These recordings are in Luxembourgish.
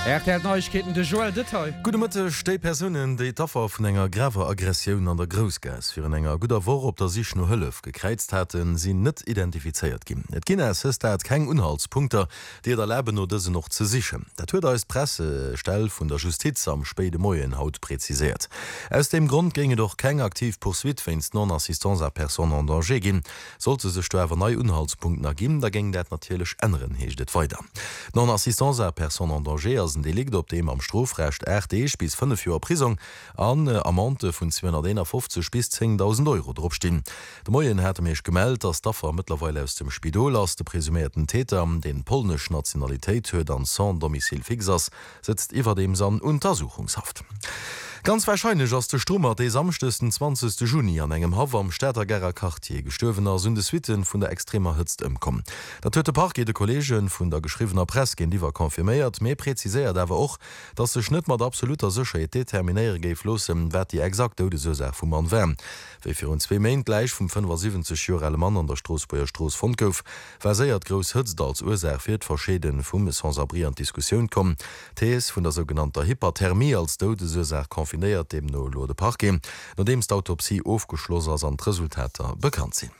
Erklärt Neuigkeiten de Joel Detail. Gute Mitte stei Personen déi Taffer vun enger graver Aggressioun an der Grosgas fir en enger guter Wor op der sich no Hëllef gekreizt hatten sie net identifizeiert gin. Et ginne es dat keng Unhaltspunkter, Dir der Läben no dëse noch ze sichen. Dat huet als Pressestell vun der Justiz am Spede Moien haut präzisiert. Aus dem Grund ginge doch keng aktiv poursuit wennst Non-Assistance a Person en danger gin, sollte se stower nei Unhaltspunkten ergin, da ging dat natürlichch ënneren heecht weiter. Non-Assistance a Person en danger Delikt op dem am Strofrecht RD bis 5 Joer Prisung an Amante vun 250 bis 10.000 Euro dropstehn. De Moien hätte méch gemeldt, dass Daffer mittlerweile aus dem Spidol aus de presumierten Täter den polnisch Nationalität huet an sans domicil fixers sitzt iwwer dem san Untersuchungshaft. Ganz wahrscheinlich ass de Stromer dé samstösten 20. Juni an engem Hawer am Städter Gerrer Cartier gestowener Sündeswitten vun der extremer Hëtzt ëmkom. Dat huete Park de Kollegien vun der geschrivener Press gin diewer konfirméiert, méi preziséiert awer och, dat se schnitt mat absoluter Sicherheit determinéier géif losen, wat die exakt Todesursache vum Mann wärm. Wéi fir un 2 Mäint gleich vum 75 Jahre Mann an der Straßburger Straße von gouf, verséiert Gros Hëtzt als Ursache fir d'Verschäden vum Sans-Abri an Diskussion kom. Thees vun der sogenannter Hyperthermie als Todesursache konfiniert dem no Lode Parke, nachdem d'Autopsie aufgeschlossen als an Resultater bekannt sind.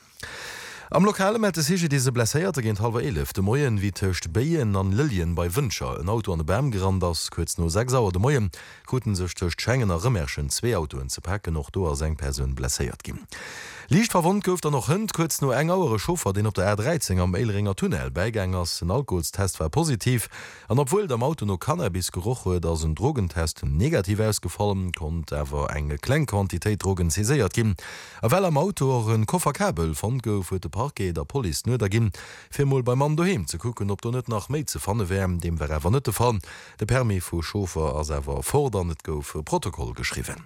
Am Lokale meldete sich diese Blessierte gegen 10:30 de Moien wie töcht Beien an Lilien bei Wünscher. Ein Auto an de Bäm gerannt ass kurz no 6 Uhr de Moien konnten sich töcht Schengener Rëmmerschen 2 Autoen zu packen noch do seg Person blessiert gin. Liicht verwund gouft noch hund kurz no eng auere Schoffer den op der R13 am Eilringer Tunnel beigängers den Alkoholstest war positiv an obwohl dem Auto no Cannabis geruch huet ass een Drogentest negativ ausgefallen kont ewer enge Kleinquantitéit Drogen seséiert gin. A well am Auto een Kofferkabel von gouf huet de Parke der Poli nøder gin firmoul beim Mann doheem ze kucken op du net nach méi ze fanne wärm dem wer ewer nëtte fallen de Permi vu Schofer as ewer forder net gouf Protokoll geschriven.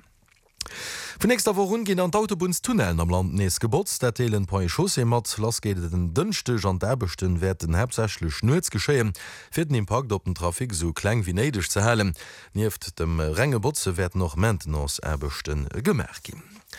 Für nächster Woche gehen an Autobunstunnelen am Land nees Gebots der Telen Point Chaussee mat lass geht den dünnchte Gendarbechten werden hauptsächlich nuz geschehen fir den Impact op den Trafik so klein wie neidisch zu hellen. Nieft dem Rengebotze werden noch Maintenance erbechten gemerk.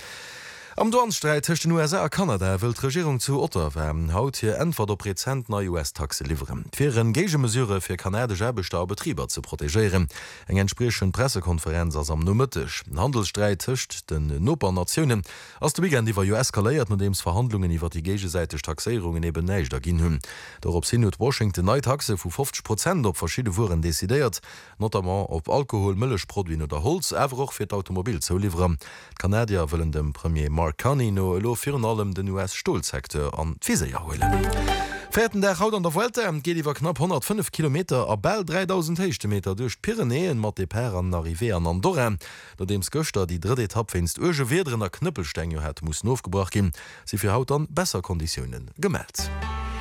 Am Dornstreit hecht den USA a Kanada will Regierung zu Otterwärm haut hier entweder Prozent na US-Taxe lieferen. Fir Engagemesure fir kanadische Erbestaubetrieber zu protegieren. Eng entsprechend Pressekonferenz as am Numëttech. Handelsstreit hecht den Noper Nationen ass de Weekend iwwer US kaléiert und dems Verhandlungen iwwer die gegesäiteg Taxéierungen eben neich da ginn hunn. Dorop sinn huet Washington Neitaxe vu 50% op verschiedene Wuren desideiert, notamment op Alkohol, Mëllechproduin oder Holz, ewer och fir d'Automobil zu lieferen. Kanadier wëllen dem Premier Mark Canino lo fir allem den US-Stolsektor an Fiseier hoelen. Fährten der Haut an der Vuelta geht iwwer knapp 105 km a bell 3000 Hechtmeter durch Pyrenäen mat de Per an Arrivé an Andorra. Nodems Göster die dritte Etappe finst Urge wedrenner Knüppelstänger hat muss aufgebracht gin, sie fir Haut an besser Konditionen gemeldt.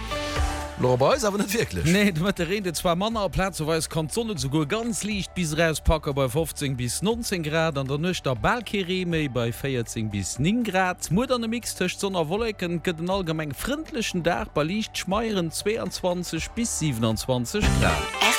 Aber nicht wirklich. Nee, du redet zwar Mann Platz so kann Sonne sogar ganz licht bis rauspacken bei 15 bis 19 Grad an der Nöchter Balkereme bei 14 bis 9 Grad. Moderne Mixtisch Sonnerwolken gibt den allgemein freundlichen Tag bei Licht schmeieren 22 bis 27 Grad.